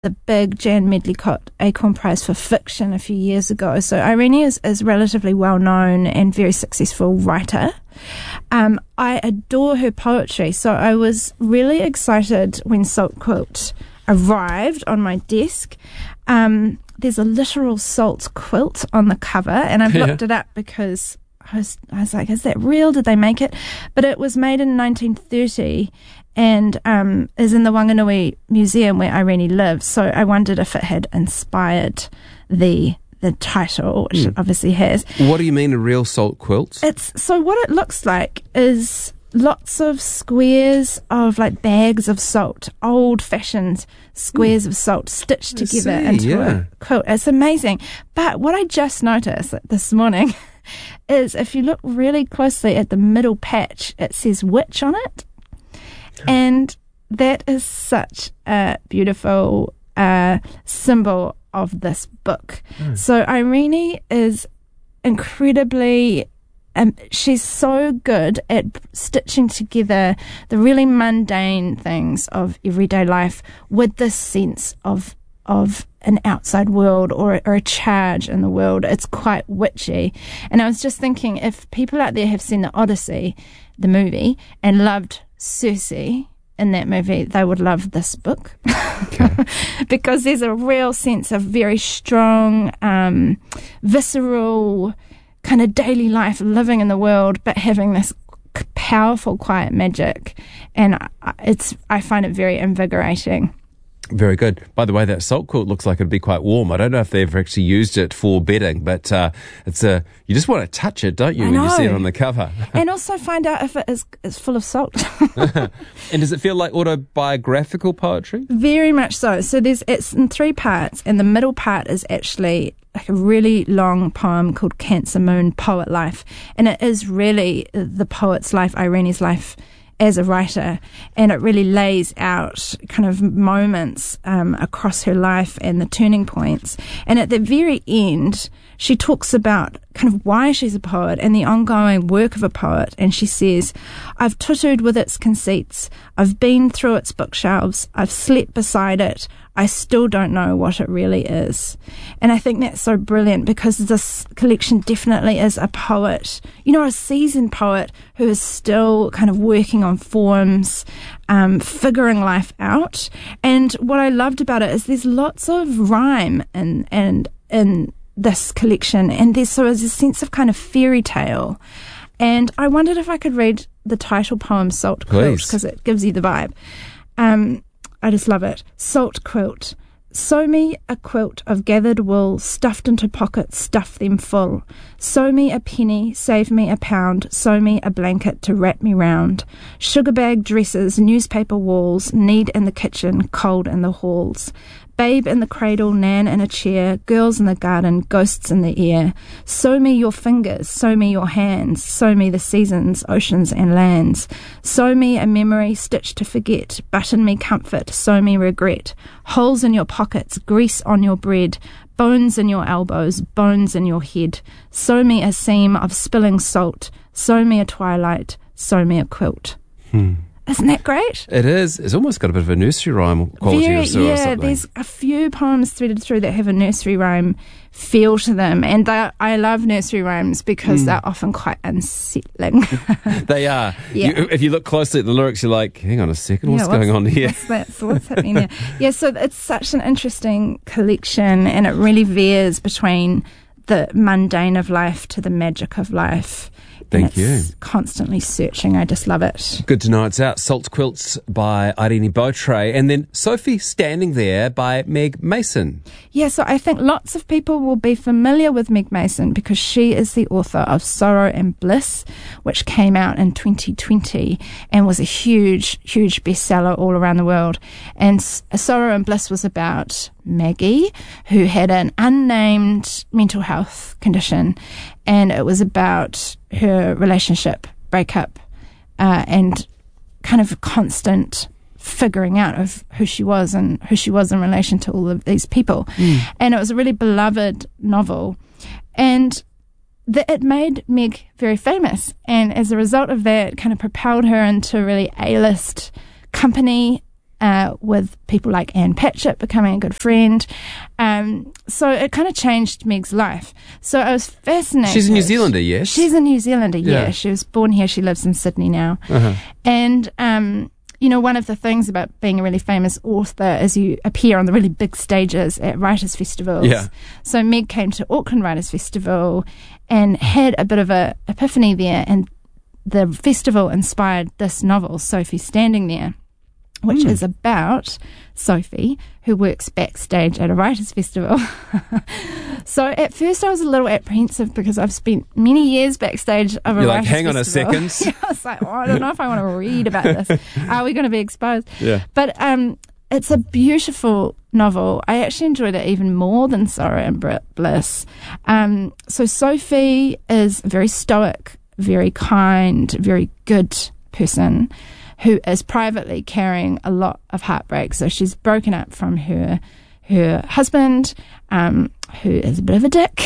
the big Jan Medlicott Acorn Prize for Fiction a few years ago. So Irene is relatively well known and very successful writer. I adore her poetry, so I was really excited when Salt Quilt arrived on my desk. There's a literal salt quilt on the cover, and I've looked it up because I was like, is that real? Did they make it? But it was made in 1930 and is in the Wanganui Museum where Irene lives. So I wondered if it had inspired the title, which it obviously has. What do you mean, a real salt quilt? So what it looks like is lots of squares of like bags of salt, old-fashioned squares of salt stitched together into a quilt. It's amazing. But what I just noticed this morning is if you look really closely at the middle patch, it says witch on it. And that is such a beautiful symbol of this book. So Irene is incredibly, she's so good at stitching together the really mundane things of everyday life with this sense of an outside world or a charge in the world. It's quite witchy. And I was just thinking, if people out there have seen the Odyssey, the movie, and loved Circe in that movie, they would love this book. Because there's a real sense of very strong, visceral kind of daily life living in the world, but having this powerful, quiet magic. And I find it very invigorating. Very good. By the way, that salt quilt looks like it'd be quite warm. I don't know if they've actually used it for bedding, but you just want to touch it, don't you, when you see it on the cover? And also find out if it is full of salt. And does it feel like autobiographical poetry? Very much so. So it's in 3 parts, and the middle part is actually like a really long poem called Cancer Moon Poet Life. And it is really the poet's life, Irene's life, as a writer, and it really lays out kind of moments across her life and the turning points. And at the very end, she talks about kind of why she's a poet and the ongoing work of a poet. And she says, I've tutooed with its conceits. I've been through its bookshelves. I've slept beside it. I still don't know what it really is. And I think that's so brilliant, because this collection definitely is a poet, a seasoned poet who is still kind of working on forms, figuring life out. And what I loved about it is there's lots of rhyme and this collection, and there's a sense of kind of fairy tale. And I wondered if I could read the title poem, Salt Quilt, because it gives you the vibe. I just love it. Salt Quilt. Sew me a quilt of gathered wool, stuffed into pockets, stuff them full. Sew me a penny, save me a pound, sew me a blanket to wrap me round. Sugar bag dresses, newspaper walls, need in the kitchen, cold in the halls. Babe in the cradle, Nan in a chair, girls in the garden, ghosts in the air. Sew me your fingers, sew me your hands, sew me the seasons, oceans and lands. Sew me a memory stitched to forget, button me comfort, sew me regret. Holes in your pockets, grease on your bread, bones in your elbows, bones in your head. Sew me a seam of spilling salt, sew me a twilight, sew me a quilt. Isn't that great? It is. It's almost got a bit of a nursery rhyme quality or something. There's a few poems threaded through that have a nursery rhyme feel to them. And I love nursery rhymes because they're often quite unsettling. They are. Yeah. If you look closely at the lyrics, you're like, hang on a second, what's going on here? What's happening there? Yeah, so it's such an interesting collection, and it really veers between the mundane of life to the magic of life. Thank you. Constantly searching. I just love it. Good to know it's out. Salt Quilts by Irene Beautray. And then Sophie Standing There by Meg Mason. Yeah, so I think lots of people will be familiar with Meg Mason because she is the author of Sorrow and Bliss, which came out in 2020 and was a huge, huge bestseller all around the world. And Sorrow and Bliss was about Maggie, who had an unnamed mental health condition, and it was about her relationship breakup and kind of constant figuring out of who she was and who she was in relation to all of these people. And it was a really beloved novel, and it made Meg very famous, and as a result of that, kind of propelled her into really A-list company with people like Anne Patchett becoming a good friend. So it kind of changed Meg's life. So I was fascinated. She's a New Zealander, yes? She's a New Zealander, yeah. She was born here. She lives in Sydney now. And, one of the things about being a really famous author is you appear on the really big stages at writers' festivals. Yeah. So Meg came to Auckland Writers' Festival and had a bit of a epiphany there, and the festival inspired this novel, Sophie Standing There, which is about Sophie, who works backstage at a writers' festival. So at first I was a little apprehensive because I've spent many years backstage of a writers' festival. You're like, hang on a second. Yeah, I was like, I don't know if I want to read about this. Are we going to be exposed? Yeah. But it's a beautiful novel. I actually enjoyed it even more than Sorrow and Bliss. So Sophie is a very stoic, very kind, very good person who is privately carrying a lot of heartbreak. So she's broken up from her husband, who is a bit of a dick.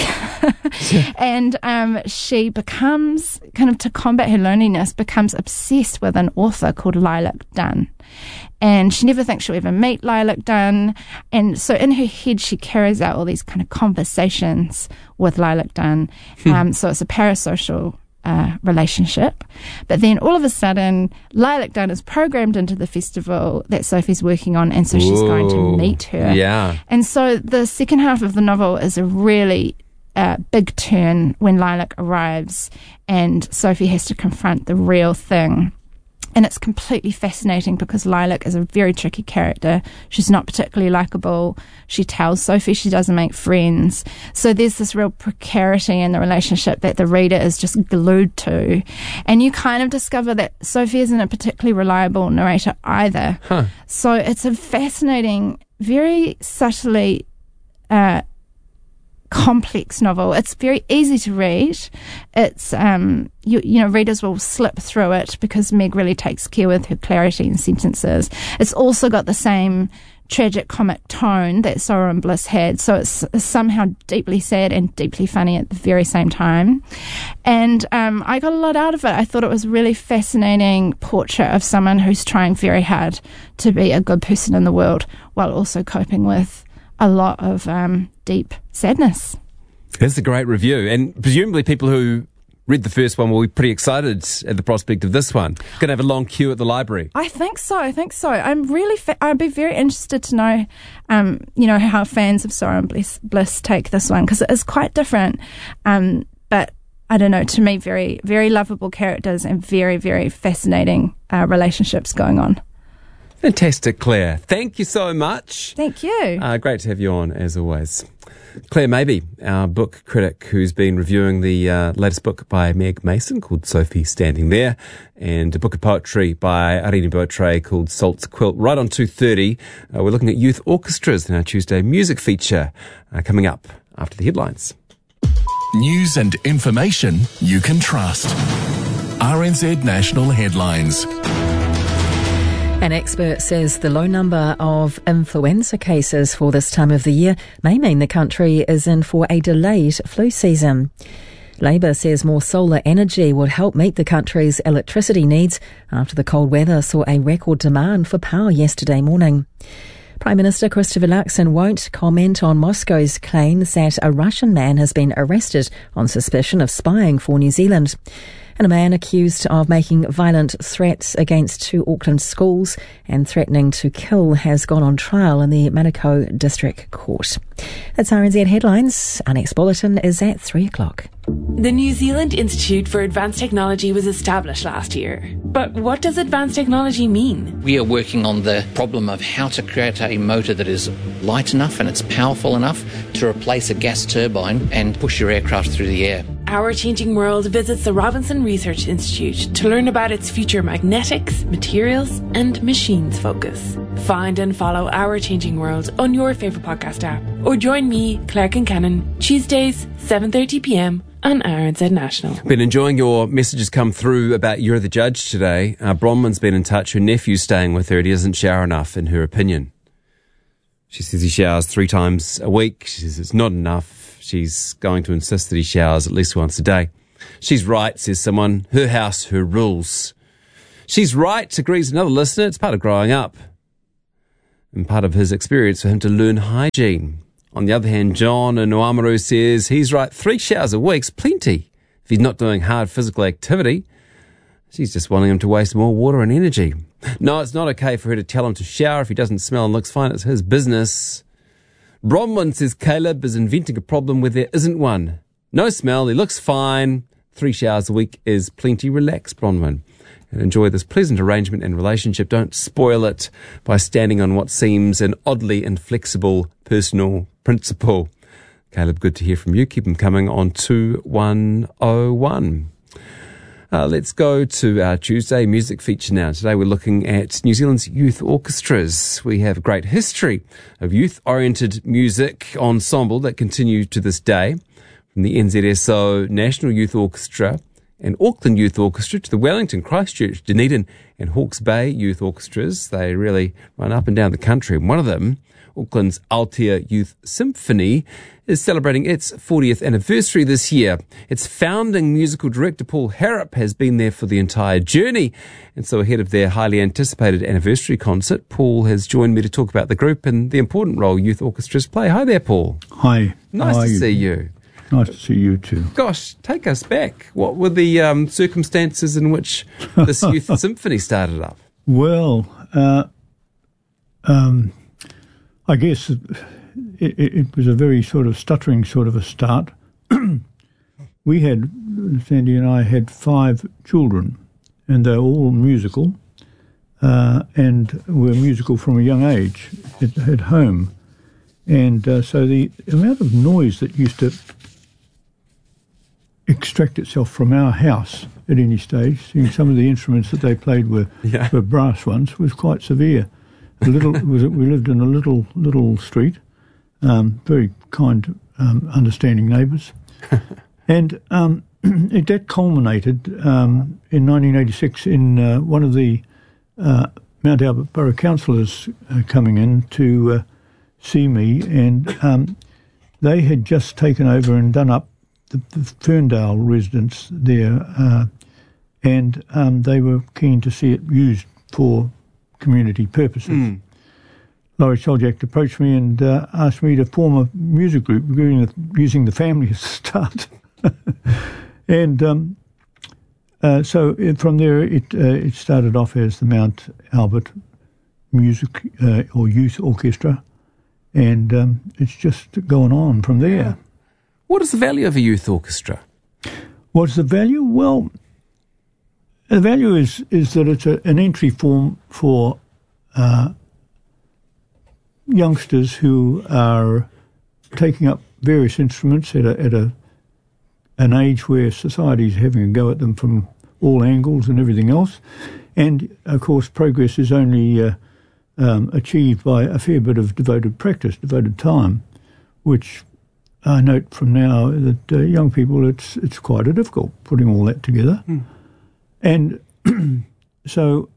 And she becomes, kind of to combat her loneliness, becomes obsessed with an author called Lilac Dunn. And she never thinks she'll ever meet Lilac Dunn. And so in her head, she carries out all these kind of conversations with Lilac Dunn. So it's a parasocial relationship. But then all of a sudden, Lilac Dunn is programmed into the festival that Sophie's working on, and so she's going to meet her. Yeah. And so the second half of the novel is a really big turn when Lilac arrives and Sophie has to confront the real thing. And it's completely fascinating because Lilac is a very tricky character. She's not particularly likable. She tells Sophie she doesn't make friends. So there's this real precarity in the relationship that the reader is just glued to. And you kind of discover that Sophie isn't a particularly reliable narrator either. So it's a fascinating, very subtly complex novel. It's very easy to read. It's readers will slip through it because Meg really takes care with her clarity in sentences. It's also got the same tragic comic tone that Sorrow and Bliss had, so it's somehow deeply sad and deeply funny at the very same time. And I got a lot out of it. I thought it was a really fascinating portrait of someone who's trying very hard to be a good person in the world while also coping with a lot of deep sadness. That's a great review. And presumably people who read the first one will be pretty excited at the prospect of this one. Going to have a long queue at the library. I think so. I'm really I'd be very interested to know, how fans of Sorrow and Bliss take this one, because it is quite different. But I don't know, to me, very, very lovable characters and very, very fascinating relationships going on. Fantastic, Claire. Thank you so much. Thank you. Great to have you on, as always. Claire Mabey, our book critic, who's been reviewing the latest book by Meg Mason called Sophie Standing There, and a book of poetry by Arini Beautray called Salt's Quilt. Right on 2:30, we're looking at youth orchestras in our Tuesday music feature, coming up after the headlines. News and information you can trust. RNZ National Headlines. An expert says the low number of influenza cases for this time of the year may mean the country is in for a delayed flu season. Labour says more solar energy would help meet the country's electricity needs after the cold weather saw a record demand for power yesterday morning. Prime Minister Christopher Luxon won't comment on Moscow's claims that a Russian man has been arrested on suspicion of spying for New Zealand. And a man accused of making violent threats against 2 Auckland schools and threatening to kill has gone on trial in the Manukau District Court. That's RNZ Headlines. Our next bulletin is at 3 o'clock. The New Zealand Institute for Advanced Technology was established last year. But what does advanced technology mean? We are working on the problem of how to create a motor that is light enough and it's powerful enough to replace a gas turbine and push your aircraft through the air. Our Changing World visits the Robinson Research Institute to learn about its future magnetics, materials and machines focus. Find and follow Our Changing World on your favourite podcast app. Or join me, Claire Kincannon, Tuesdays, 7:30pm on RNZ National. Been enjoying your messages come through about You're the Judge today. Bronwyn's been in touch. Her nephew's staying with her and he doesn't shower enough, in her opinion. She says he showers 3 times a week. She says it's not enough. She's going to insist that he showers at least once a day. She's right, says someone. Her house, her rules. She's right, agrees another listener. It's part of growing up. and part of his experience for him to learn hygiene. On the other hand, John in Oamaru says he's right, 3 showers a week's plenty if he's not doing hard physical activity. She's just wanting him to waste more water and energy. No, it's not okay for her to tell him to shower if he doesn't smell and looks fine. It's his business. Bronwyn says Caleb is inventing a problem where there isn't one. No smell, he looks fine. 3 showers a week is plenty. Relax, Bronwyn, and enjoy this pleasant arrangement and relationship. Don't spoil it by standing on what seems an oddly inflexible personal principle. Caleb, good to hear from you. Keep them coming on 2101. Let's go to our Tuesday music feature now. Today we're looking at New Zealand's youth orchestras. We have a great history of youth-oriented music ensemble that continue to this day. From the NZSO National Youth Orchestra and Auckland Youth Orchestra to the Wellington, Christchurch, Dunedin and Hawke's Bay Youth Orchestras. They really run up and down the country. And one of them, Auckland's Aotea Youth Symphony, is celebrating its 40th anniversary this year. Its founding musical director, Paul Harrop, has been there for the entire journey. And so ahead of their highly anticipated anniversary concert, Paul has joined me to talk about the group and the important role youth orchestras play. Hi there, Paul. Hi. Nice to see you. Nice to see you too. Gosh, take us back. What were the circumstances in which this youth symphony started up? Well, I guess it was a very sort of stuttering sort of a start. Sandy and I had 5 children, and they're all musical, and were musical from a young age at home. And so the amount of noise that used to extract itself from our house at any stage, seeing some of the instruments that they played were brass ones, was quite severe. We lived in a little street, very kind, understanding neighbours, and that culminated in 1986 in one of the Mount Albert Borough councillors coming in to see me, and they had just taken over and done up the Ferndale residence there, and they were keen to see it used for community purposes. Laurie Soljak approached me and asked me to form a music group using the family as a start. And so from there it started off as the Mount Albert Music or Youth Orchestra, and it's just gone on from there. Yeah. What is the value of a youth orchestra? What's the value? Well, the value is that it's an entry form for youngsters who are taking up various instruments at an age where society is having a go at them from all angles and everything else. And, of course, progress is only achieved by a fair bit of devoted practice, devoted time, which I note from now that young people, it's quite difficult putting all that together. And so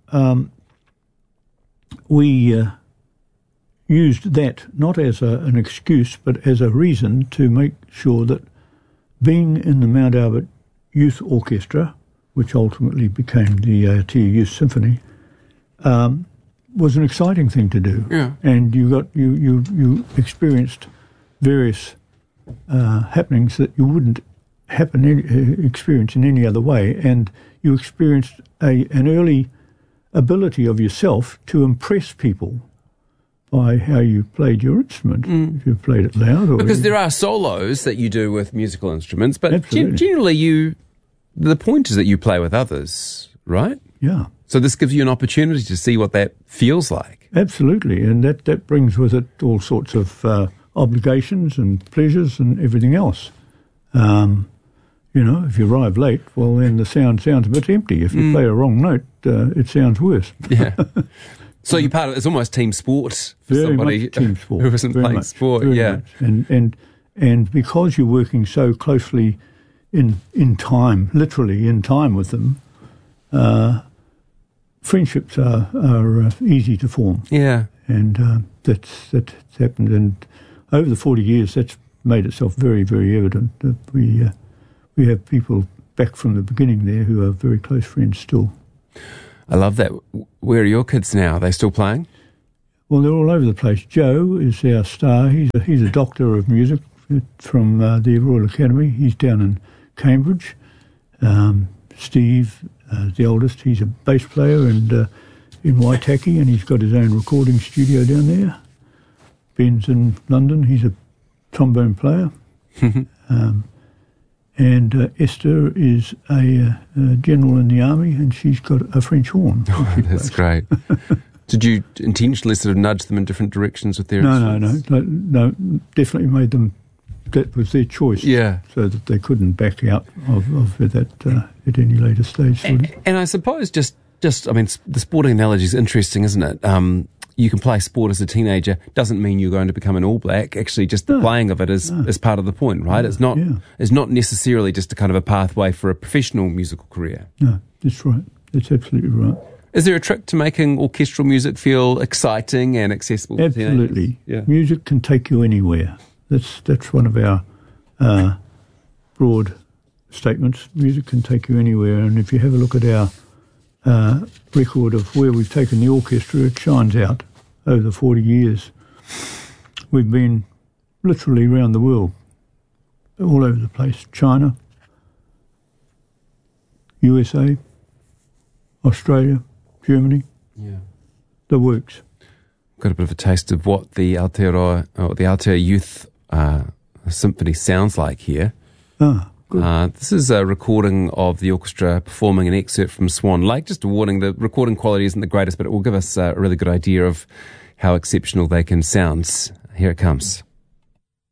we used that not as an excuse but as a reason to make sure that being in the Mount Albert Youth Orchestra, which ultimately became the Aotea Youth Symphony, was an exciting thing to do. Yeah. And you experienced various happenings that you wouldn't experience in any other way, and you experienced an early ability of yourself to impress people by how you played your instrument, if you played it loud. Because there are solos that you do with musical instruments, but generally the point is that you play with others, right? Yeah. So this gives you an opportunity to see what that feels like. Absolutely, and that brings with it all sorts of obligations and pleasures and everything else. If you arrive late, well, then the sound sounds a bit empty. If you play a wrong note, it sounds worse. Yeah. So you're part of it's almost team sport for very somebody much team sport. who isn't playing sport. Yeah. Much. And because you're working so closely in time, literally in time with them, friendships are easy to form. Yeah. And that's happened. And over the 40 years, that's made itself very, very evident that we have people back from the beginning there who are very close friends still. I love that. Where are your kids now? Are they still playing? Well, they're all over the place. Joe is our star. He's a doctor of music from the Royal Academy. He's down in Cambridge. Steve, the oldest, he's a bass player and in Waitaki, and he's got his own recording studio down there. Ben's in London. He's a trombone player. And Esther is a general in the army, and she's got a French horn. That's great. Did you intentionally sort of nudge them in different directions with their instruments? No, definitely made them, that was their choice. Yeah. So that they couldn't back out of that at any later stage. And I suppose just I mean, the sporting analogy is interesting, isn't it? You can play sport as a teenager, doesn't mean you're going to become an All Black. Actually, just the playing of it is part of the point, right? It's not necessarily just a kind of a pathway for a professional musical career. No, that's right. That's absolutely right. Is there a trick to making orchestral music feel exciting and accessible? Absolutely. Yeah. Music can take you anywhere. That's one of our broad statements. Music can take you anywhere, and if you have a look at our record of where we've taken the orchestra, it shines out over the 40 years. We've been literally around the world, all over the place. China, USA, Australia, Germany. Yeah. The works. Got a bit of a taste of what the Aotearoa, or the Aotearoa Youth Symphony sounds like here. This is a recording of the orchestra performing an excerpt from Swan Lake. Just a warning, the recording quality isn't the greatest, but it will give us a really good idea of how exceptional they can sound. Here it comes.